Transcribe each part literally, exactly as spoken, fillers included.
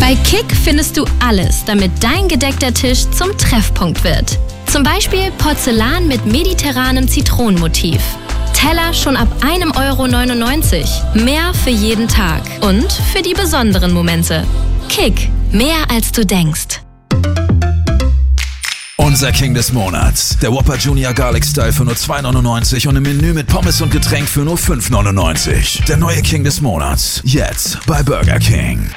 Bei Kick findest du alles, damit dein gedeckter Tisch zum Treffpunkt wird. Zum Beispiel Porzellan mit mediterranem Zitronenmotiv. Teller schon ab ein Euro neunundneunzig. Mehr für jeden Tag und für die besonderen Momente. Kick, mehr als du denkst. Unser King des Monats. Der Whopper Junior Garlic Style für nur zwei neunundneunzig und im Menü mit Pommes und Getränk für nur fünf neunundneunzig. Der neue King des Monats. Jetzt bei Burger King.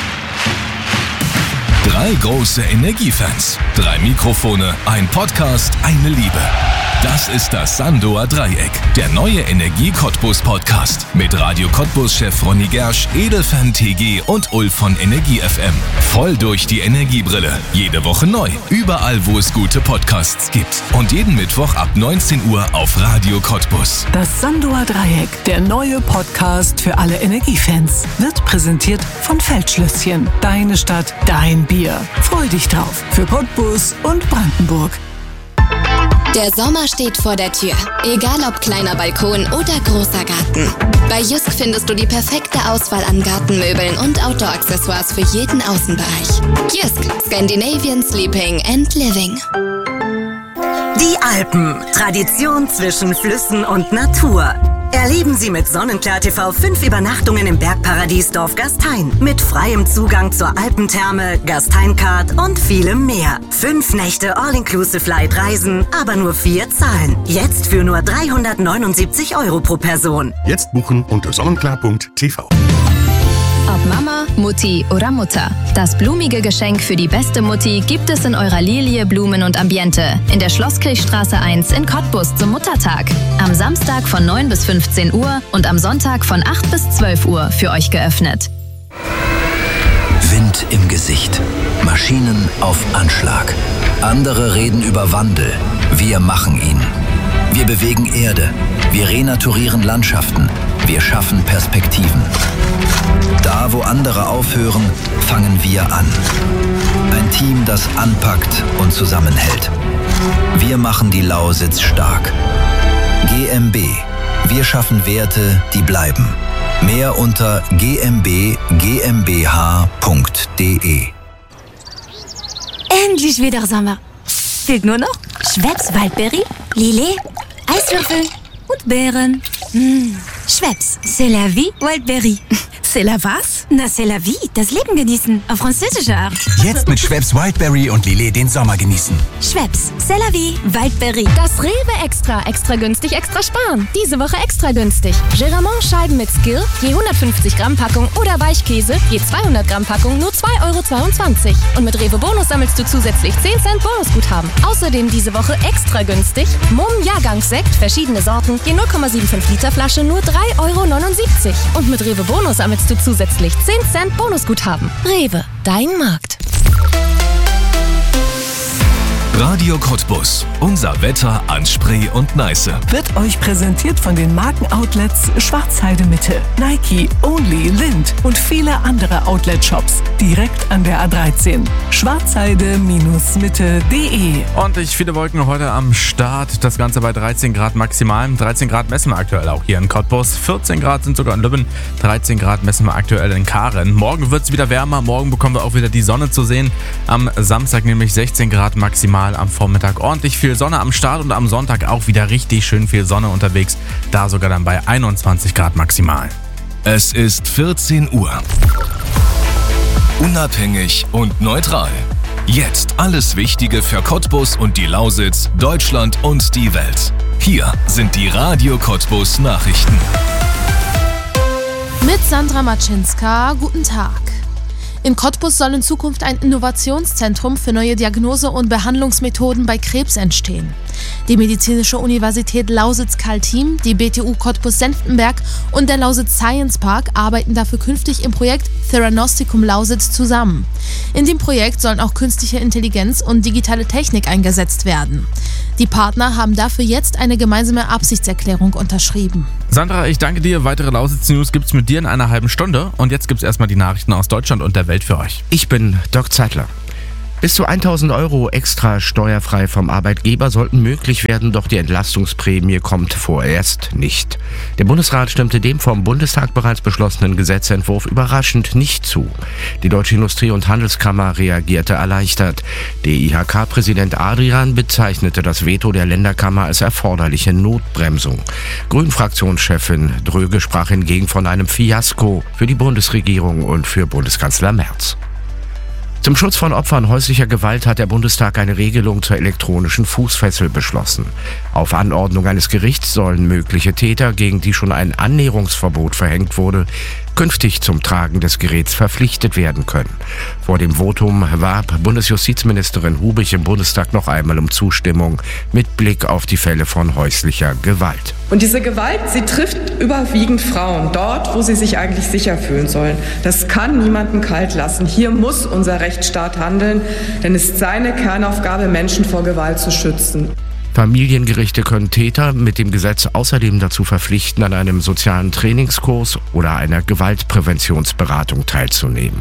Drei große Energiefans, drei Mikrofone, ein Podcast, eine Liebe. Das ist das Sandoer Dreieck, der neue Energie-Cottbus-Podcast mit Radio Cottbus-Chef Ronny Gersch, Edelfan T G und Ulf von Energie F M. Voll durch die Energiebrille. Jede Woche neu. Überall, wo es gute Podcasts gibt. Und jeden Mittwoch ab neunzehn Uhr auf Radio Cottbus. Das Sandoer Dreieck, der neue Podcast für alle Energiefans, wird präsentiert von Feldschlösschen. Deine Stadt, dein Bier. Freu dich drauf. Für Cottbus und Brandenburg. Der Sommer steht vor der Tür. Egal ob kleiner Balkon oder großer Garten. Bei Jysk findest du die perfekte Auswahl an Gartenmöbeln und Outdoor-Accessoires für jeden Außenbereich. Jysk, Scandinavian Sleeping and Living. Die Alpen. Tradition zwischen Flüssen und Natur. Erleben Sie mit Sonnenklar T V fünf Übernachtungen im Bergparadies Dorf Gastein. Mit freiem Zugang zur Alpentherme, Gastein-Card und vielem mehr. Fünf Nächte All-Inclusive-Light-Reisen, aber nur vier zahlen. Jetzt für nur dreihundertneunundsiebzig Euro pro Person. Jetzt buchen unter sonnenklar punkt t v. Ob Mama, Mutti oder Mutter. Das blumige Geschenk für die beste Mutti gibt es in eurer Lilie Blumen und Ambiente in der Schlosskirchstraße eins in Cottbus zum Muttertag. Am Samstag von neun bis fünfzehn Uhr und am Sonntag von acht bis zwölf Uhr für euch geöffnet. Wind im Gesicht. Maschinen auf Anschlag. Andere reden über Wandel. Wir machen ihn. Wir bewegen Erde. Wir renaturieren Landschaften. Wir schaffen Perspektiven. Da, wo andere aufhören, fangen wir an. Ein Team, das anpackt und zusammenhält. Wir machen die Lausitz stark. G M B. Wir schaffen Werte, die bleiben. Mehr unter g m b g m b h punkt d e. Endlich wieder Sommer. Fehlt nur noch Schweppes Waldberry, Lillet, Eiswürfel und Beeren. Mmh. Schweppes, c'est la vie, Wildberry. C'est la was? Na, c'est la vie, das Leben genießen, auf französischer Art. Jetzt mit Schweppes Wildberry und Lillet den Sommer genießen. Schweppes, c'est la vie, Wildberry. Das Rewe Extra, extra günstig, extra sparen. Diese Woche extra günstig. Geramont-Scheiben mit Skill, je hundertfünfzig Gramm Packung oder Weichkäse, je zweihundert Gramm Packung, nur zwei Euro zweiundzwanzig. Und mit Rewe Bonus sammelst du zusätzlich zehn Cent Bonusguthaben. Außerdem diese Woche extra günstig Mumm Jahrgangssekt, verschiedene Sorten, je null Komma fünfundsiebzig Liter Flasche, nur drei Euro neunundsiebzig. Und mit Rewe Bonus sammelst du zusätzlich zehn Cent Bonusguthaben. Rewe, dein Markt. Radio Cottbus. Unser Wetter an Spree und Neiße. Wird euch präsentiert von den Markenoutlets Schwarzheide Mitte, Nike, Only, Lind und viele andere Outlet-Shops direkt an der A dreizehn. schwarzheide Mitte punkt de. Ordentlich viele Wolken heute am Start. Das Ganze bei dreizehn Grad maximal. dreizehn Grad messen wir aktuell auch hier in Cottbus. vierzehn Grad sind sogar in Lübben. dreizehn Grad messen wir aktuell in Karen. Morgen wird es wieder wärmer. Morgen bekommen wir auch wieder die Sonne zu sehen. Am Samstag nämlich sechzehn Grad maximal. Am Vormittag ordentlich viel Sonne am Start und am Sonntag auch wieder richtig schön viel Sonne unterwegs. Da sogar dann bei einundzwanzig Grad maximal. Es ist vierzehn Uhr. Unabhängig und neutral. Jetzt alles Wichtige für Cottbus und die Lausitz, Deutschland und die Welt. Hier sind die Radio Cottbus Nachrichten. Mit Sandra Maczynska, guten Tag. In Cottbus soll in Zukunft ein Innovationszentrum für neue Diagnose- und Behandlungsmethoden bei Krebs entstehen. Die Medizinische Universität Lausitz-Kaltim, die B T U Cottbus-Senftenberg und der Lausitz Science Park arbeiten dafür künftig im Projekt Theranosticum Lausitz zusammen. In dem Projekt sollen auch künstliche Intelligenz und digitale Technik eingesetzt werden. Die Partner haben dafür jetzt eine gemeinsame Absichtserklärung unterschrieben. Sandra, ich danke dir. Weitere Lausitz-News gibt's mit dir in einer halben Stunde. Und jetzt gibt's erstmal die Nachrichten aus Deutschland und der Welt für euch. Ich bin Dirk Zeitler. Bis zu tausend Euro extra steuerfrei vom Arbeitgeber sollten möglich werden, doch die Entlastungsprämie kommt vorerst nicht. Der Bundesrat stimmte dem vom Bundestag bereits beschlossenen Gesetzentwurf überraschend nicht zu. Die Deutsche Industrie- und Handelskammer reagierte erleichtert. Der I H K-Präsident Adrian bezeichnete das Veto der Länderkammer als erforderliche Notbremsung. Grünen-Fraktionschefin Dröge sprach hingegen von einem Fiasko für die Bundesregierung und für Bundeskanzler Merz. Zum Schutz von Opfern häuslicher Gewalt hat der Bundestag eine Regelung zur elektronischen Fußfessel beschlossen. Auf Anordnung eines Gerichts sollen mögliche Täter, gegen die schon ein Annäherungsverbot verhängt wurde, künftig zum Tragen des Geräts verpflichtet werden können. Vor dem Votum warb Bundesjustizministerin Hubich im Bundestag noch einmal um Zustimmung mit Blick auf die Fälle von häuslicher Gewalt. Und diese Gewalt, sie trifft überwiegend Frauen, dort, wo sie sich eigentlich sicher fühlen sollen. Das kann niemanden kalt lassen. Hier muss unser Rechtsstaat handeln, denn es ist seine Kernaufgabe, Menschen vor Gewalt zu schützen. Familiengerichte können Täter mit dem Gesetz außerdem dazu verpflichten, an einem sozialen Trainingskurs oder einer Gewaltpräventionsberatung teilzunehmen.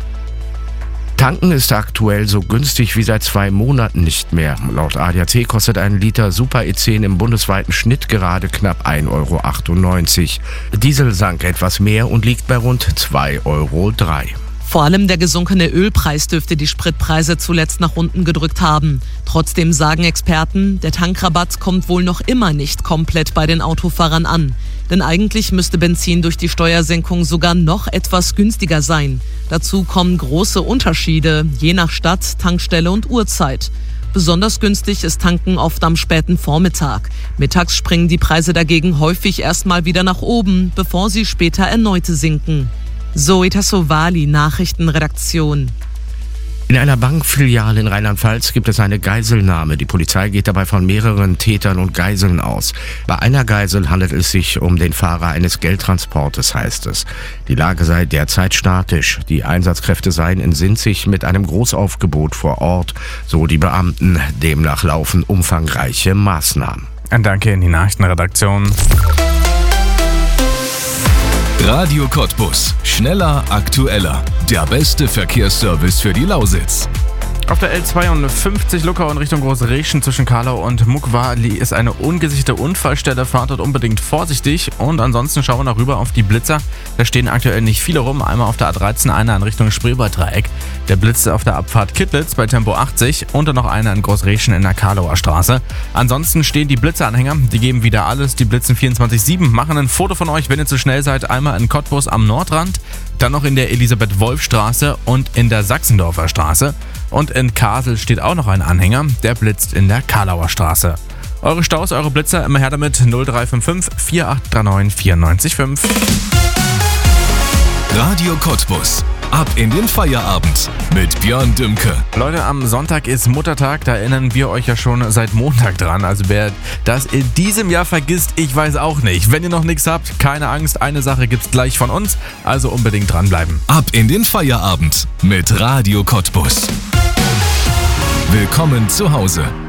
Tanken ist aktuell so günstig wie seit zwei Monaten nicht mehr. Laut A D A C kostet ein Liter Super E zehn im bundesweiten Schnitt gerade knapp ein Euro achtundneunzig. Diesel sank etwas mehr und liegt bei rund zwei Euro drei. Vor allem der gesunkene Ölpreis dürfte die Spritpreise zuletzt nach unten gedrückt haben. Trotzdem sagen Experten, der Tankrabatt kommt wohl noch immer nicht komplett bei den Autofahrern an. Denn eigentlich müsste Benzin durch die Steuersenkung sogar noch etwas günstiger sein. Dazu kommen große Unterschiede, je nach Stadt, Tankstelle und Uhrzeit. Besonders günstig ist Tanken oft am späten Vormittag. Mittags springen die Preise dagegen häufig erstmal wieder nach oben, bevor sie später erneut sinken. Zoe Tassovali, Nachrichtenredaktion. In einer Bankfiliale in Rheinland-Pfalz gibt es eine Geiselnahme. Die Polizei geht dabei von mehreren Tätern und Geiseln aus. Bei einer Geisel handelt es sich um den Fahrer eines Geldtransportes, heißt es. Die Lage sei derzeit statisch. Die Einsatzkräfte seien in Sinzig mit einem Großaufgebot vor Ort, so die Beamten. Demnach laufen umfangreiche Maßnahmen. Danke in die Nachrichtenredaktion. Radio Cottbus. Schneller, aktueller. Der beste Verkehrsservice für die Lausitz. Auf der L zweiundfünfzig Luckau in Richtung Großreschen zwischen Karlau und Muckwali ist eine ungesicherte Unfallstelle. Fahrt dort unbedingt vorsichtig. Und ansonsten schauen wir noch rüber auf die Blitzer. Da stehen aktuell nicht viele rum. Einmal auf der A dreizehn, einer in Richtung Spreewalddreieck. Der Blitz auf der Abfahrt Kittlitz bei Tempo achtzig und dann noch einer in Großreschen in der Karlauer Straße. Ansonsten stehen die Blitzeranhänger. Die geben wieder alles. Die blitzen vierundzwanzig sieben. Machen ein Foto von euch, wenn ihr zu schnell seid. Einmal in Cottbus am Nordrand, dann noch in der Elisabeth-Wolf-Straße und in der Sachsendorfer Straße. Und in Kassel steht auch noch ein Anhänger, der blitzt in der Karlauer Straße. Eure Staus, eure Blitzer, immer her damit null drei fünf fünf, vier acht drei neun, vier neun fünf. Radio Cottbus. Ab in den Feierabend mit Björn Dümke. Leute, am Sonntag ist Muttertag, da erinnern wir euch ja schon seit Montag dran. Also wer das in diesem Jahr vergisst, ich weiß auch nicht. Wenn ihr noch nichts habt, keine Angst, eine Sache gibt's gleich von uns, also unbedingt dranbleiben. Ab in den Feierabend mit Radio Cottbus. Willkommen zu Hause.